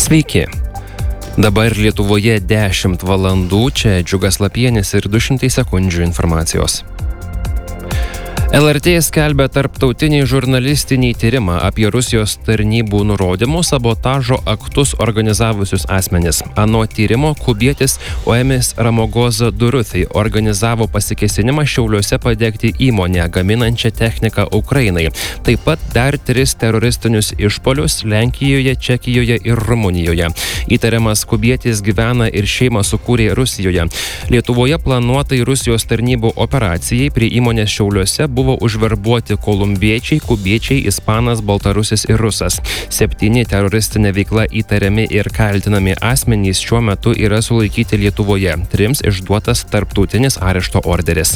Sveiki. Dabar Lietuvoje 10 valandų, čia Džiugas Lapienis ir 200 sekundžių informacijos. LRT skelbia tarptautinį žurnalistinį tyrimą apie Rusijos tarnybų nurodymų sabotažo aktus organizavusius asmenis. Anot tyrimo, kubietis Oemis Ramogoza Duruthai organizavo pasikėsinimą Šiauliuose padegti įmonę, gaminančią techniką Ukrainai. Taip pat dar 3 teroristinius išpolius Lenkijoje, Čekijoje ir Rumunijoje. Įtariamas kubietis gyvena ir šeimą sukūrė Rusijoje. Lietuvoje planuotai Rusijos tarnybų operacijai prie įmonės Šiauliuose buvo užverbuoti kolumbiečiai, kubiečiai, ispanas, baltarusis ir rusas. 7 teroristinė veikla įtariami ir kaltinami asmenys šiuo metu yra sulaikyti Lietuvoje. 3 išduotas tarptautinis arešto orderis.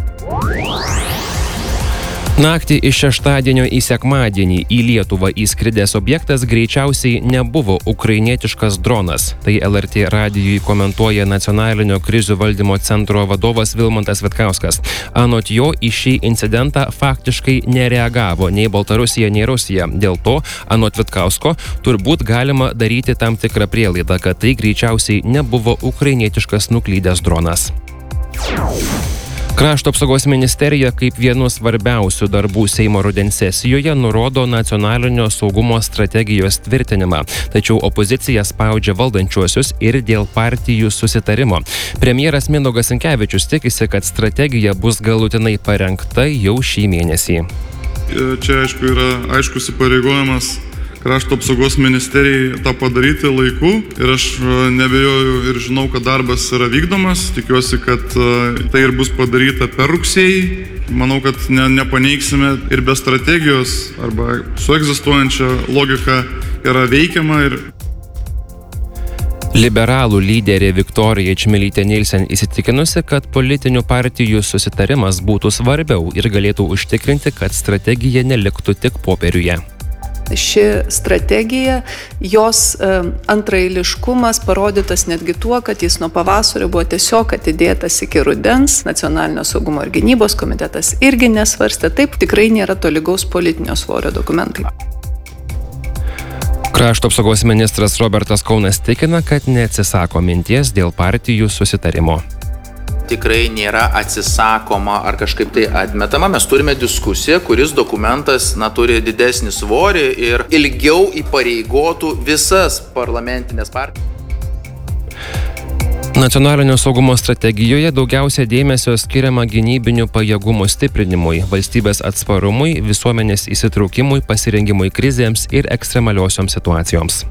Naktį iš šeštadienio į sekmadienį į Lietuvą įskridęs objektas greičiausiai nebuvo ukrainietiškas dronas. Tai LRT radijui komentuoja Nacionalinio krizių valdymo centro vadovas Vilmantas Vitkauskas. Anot jo, į šį incidentą faktiškai nereagavo nei Baltarusija, nei Rusija. Dėl to, anot Vitkausko, turbūt galima daryti tam tikrą prielaidą, kad tai greičiausiai nebuvo ukrainietiškas nuklydęs dronas. Krašto apsaugos ministerija kaip vienu svarbiausių darbų Seimo rudens sesijoje nurodo nacionalinio saugumo strategijos tvirtinimą, tačiau opozicija spaudžia valdančiuosius ir dėl partijų susitarimo. Premjeras Mindaugas Sinkevičius tikisi, kad strategija bus galutinai parengta jau šį mėnesį. Čia yra aiškus įpareigojimas Krašto apsaugos ministerijai tą padaryti laiku ir aš nebejoju ir žinau, kad darbas yra vykdomas. Tikiuosi, kad tai ir bus padaryta per rugsėjį. Manau, kad nepaneigsime ir be strategijos arba su egzistuojančia logika yra veikiama. Liberalų lyderė Viktorija Čmilytė Nilsen įsitikinusi, kad politinių partijų susitarimas būtų svarbiau ir galėtų užtikrinti, kad strategija neliktų tik popieriuje. Ši strategija, jos antraeiliškumas parodytas netgi tuo, kad jis nuo pavasario buvo tiesiog atidėtas iki rudens. Nacionalinio saugumo ir gynybos komitetas irgi nesvarstė. Taip, tikrai nėra tolygaus politinio svorio dokumentai. Krašto apsaugos ministras Robertas Kaunas tikina, kad neatsisako minties dėl partijų susitarimo. Tikrai nėra atsisakoma ar kažkaip tai atmetama. Mes turime diskusiją, kuris dokumentas turi didesnį svorį ir ilgiau įpareigotų visas parlamentinės partijas. Nacionalinio saugumo strategijoje daugiausia dėmesio skiriama gynybinių pajėgumų stiprinimui, valstybės atsparumui, visuomenės įsitraukimui, pasirengimui krizėms ir ekstremaliosioms situacijoms.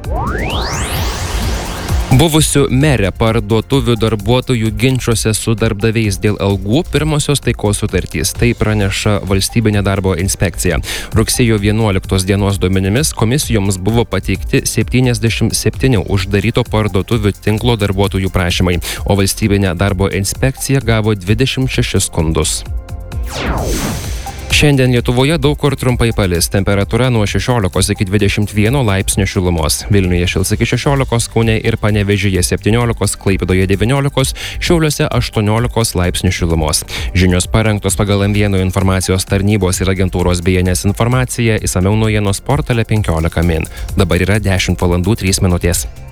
Buvusių merė parduotuvių darbuotojų ginčiuose su darbdaviais dėl algų pirmosios taikos sutartys. Tai praneša Valstybinė darbo inspekcija. Rugsėjo 11 dienos duomenimis komisijoms buvo pateikti 77 uždaryto parduotuvių tinklo darbuotojų prašymai, o Valstybinė darbo inspekcija gavo 26 skundus. Šiandien Lietuvoje daug kur trumpai palis, temperatūra nuo 16 iki 21 laipsnių šilumos. Vilniuje šils iki 16, Kaune ir Panevėžyje 17, Klaipėdoje 19, Šiauliuose 18 laipsnių šilumos. Žinios parengtos pagal M1 informacijos tarnybos ir agentūros BNS informaciją, išsamiau naujienos portale 15 min. Dabar yra 10 valandų 3 minutės.